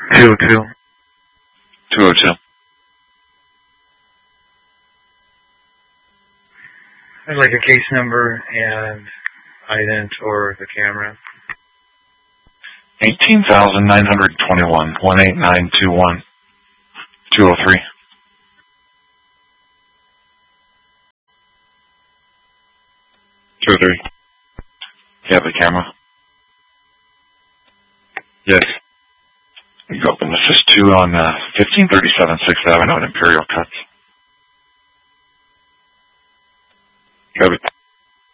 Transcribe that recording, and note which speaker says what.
Speaker 1: 202.
Speaker 2: 202.
Speaker 1: I'd like a case number and ident or the camera.
Speaker 2: 18,921, 18921, 203. You have the camera?
Speaker 3: Yes.
Speaker 2: You go open this is 2 on 1537 6th Avenue at Imperial Cuts.
Speaker 3: Copy.